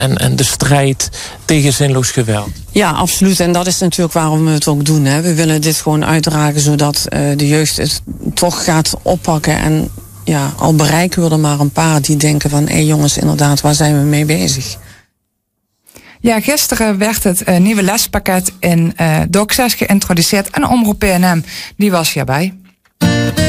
en de strijd tegen zinloos geweld. Ja, absoluut. En dat is natuurlijk waarom we het ook doen. Hè. We willen dit gewoon uitdragen zodat de jeugd het toch gaat oppakken. En ja, al bereiken we er maar een paar die denken van... hé jongens, inderdaad, waar zijn we mee bezig? Ja, gisteren werd het nieuwe lespakket in DOC 6 geïntroduceerd. En Omroep PNM, die was hierbij.